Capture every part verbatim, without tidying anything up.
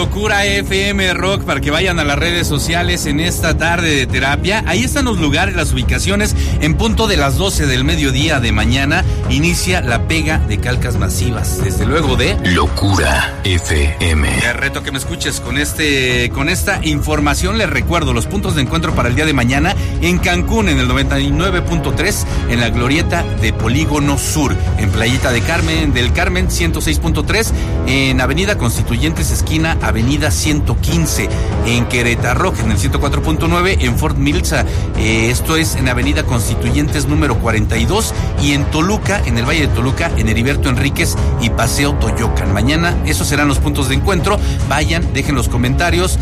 Locura F M Rock para que vayan a las redes sociales en esta tarde de terapia. Ahí están los lugares, las ubicaciones. En punto de las doce del mediodía de mañana inicia la pega de calcas masivas. Desde luego de Locura F M. Te reto que me escuches con este, con esta información. Les recuerdo los puntos de encuentro para el día de mañana en Cancún, en el noventa y nueve punto tres, en la glorieta de Polígono Sur, en Playita de Carmen, del Carmen ciento seis punto tres, en Avenida Constituyentes, esquina Avenida ciento quince, en Querétaro, en el ciento cuatro punto nueve, en Fort Milsa, eh, esto es en Avenida Constituyentes número cuarenta y dos, y en Toluca, en el Valle de Toluca, en Heriberto Enríquez y Paseo Toyocan. Mañana esos serán los puntos de encuentro. Vayan, dejen los comentarios.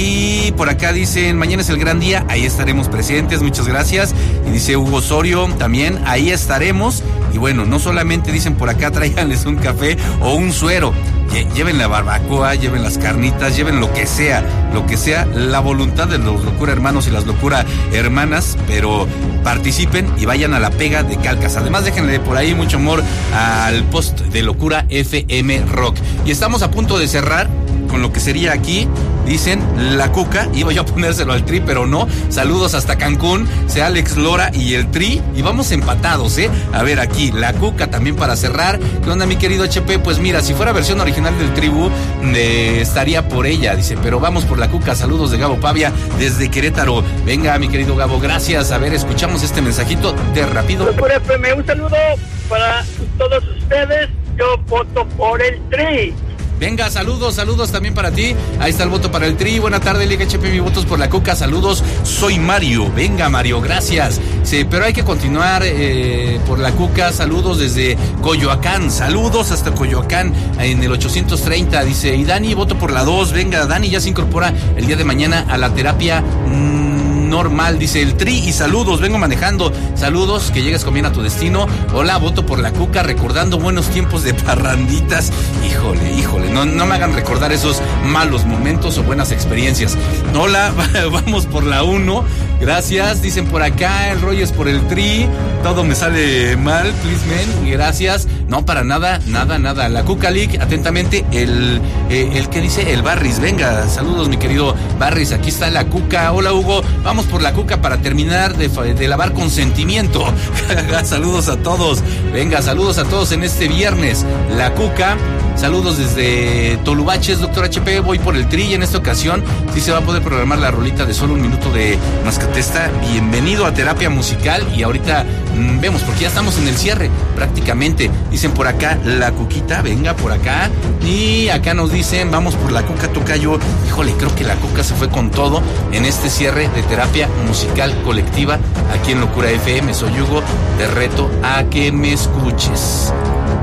Y por acá dicen, mañana es el gran día, ahí estaremos presentes, muchas gracias. Y dice Hugo Osorio, también ahí estaremos. Y bueno, no solamente dicen por acá, tráiganles un café o un suero. Lleven la barbacoa, lleven las carnitas, lleven lo que sea, lo que sea, la voluntad de los Locura Hermanos y las Locura Hermanas, pero participen y vayan a la pega de calcas. Además, déjenle por ahí mucho amor al post de Locura F M Rock. Y estamos a punto de cerrar con lo que sería aquí, dicen, la Cuca. Iba yo a ponérselo al Tri, pero no. Saludos hasta Cancún, sea Alex Lora y el Tri, y vamos empatados, ¿eh? A ver, aquí, la Cuca también para cerrar. ¿Qué onda, mi querido H P? Pues mira, si fuera versión original del Tribu, eh, estaría por ella, dice, pero vamos por la Cuca. Saludos de Gabo Pavia desde Querétaro. Venga, mi querido Gabo, gracias. A ver, escuchamos este mensajito de rápido. Locura F M, un saludo para todos ustedes. Yo voto por el Tri. Venga, saludos, saludos también para ti. Ahí está el voto para el Tri. Buena tarde, Liga H P, mi voto es por la Cuca. Saludos, soy Mario. Venga, Mario, gracias. Sí, pero hay que continuar eh, por la Cuca. Saludos desde Coyoacán. Saludos hasta Coyoacán en el ochocientos treinta. Dice, y Dani, voto por la dos. Venga, Dani ya se incorpora el día de mañana a la terapia mmm, normal. Dice el Tri y saludos, vengo manejando. Saludos, que llegues con bien a tu destino. Hola, voto por la Cuca, recordando buenos tiempos de parranditas. Híjole, híjole. No, no me hagan recordar esos malos momentos o buenas experiencias. Hola, vamos por la uno. Gracias, dicen por acá, el rollo es por el Tri. Todo me sale mal, please, man. Gracias. No, para nada, nada, nada. La Cuca League, atentamente, el, eh, el que dice, el Barris. Venga, saludos, mi querido Barris. Aquí está la Cuca. Hola, Hugo. Vamos por la Cuca para terminar de, de lavar con sentimiento. Saludos a todos. Venga, saludos a todos en este viernes. La Cuca. Saludos desde Tolubaches, doctor H P, voy por el Tri y en esta ocasión sí se va a poder programar la rolita de solo un minuto de Mascatesta. Bienvenido a Terapia Musical y ahorita mmm, vemos, porque ya estamos en el cierre prácticamente. Dicen por acá, la Cuquita, venga por acá. Y acá nos dicen, vamos por la Cuca, tocayo. Híjole, creo que la Cuca se fue con todo en este cierre de Terapia Musical Colectiva aquí en Locura F M. Soy Hugo, te reto a que me escuches.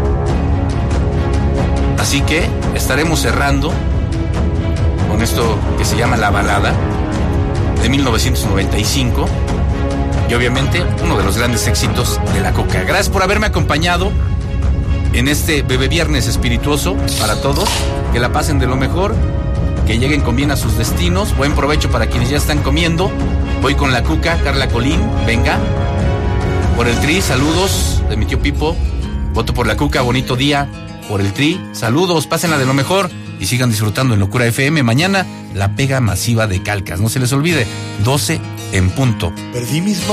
Así que estaremos cerrando con esto que se llama La Balada de mil novecientos noventa y cinco y obviamente uno de los grandes éxitos de la Cuca. Gracias por haberme acompañado en este Bebé Viernes espirituoso para todos. Que la pasen de lo mejor, que lleguen con bien a sus destinos. Buen provecho para quienes ya están comiendo. Voy con la Cuca, Carla Colín, venga. Por el Tri, saludos de mi tío Pipo. Voto por la Cuca, bonito día. Por el Tri, saludos, pásenla de lo mejor y sigan disfrutando en Locura F M. Mañana, la pega masiva de calcas. No se les olvide, doce en punto. Perdí mis